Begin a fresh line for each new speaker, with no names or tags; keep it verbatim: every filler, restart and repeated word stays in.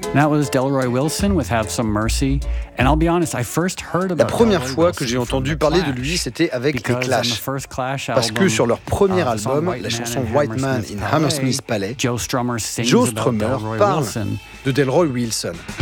That was Delroy Wilson with Have Some Mercy. And I'll be honest, I first heard about
La première
Delroy
fois que
Wilson
j'ai
from
entendu
The
parler de
Clash,
lui, c'était avec les
because on the
Clash.
first Clash
Parce que
album,
sur leur premier
uh, the song
album,
White
la
Man
chanson
in
White Man
Hammersmith
in
Palais,
Hammersmith Palais,
Joe Strummer sings
Joe
about
Strummer
Delroy
parle
Wilson.
de Delroy Wilson.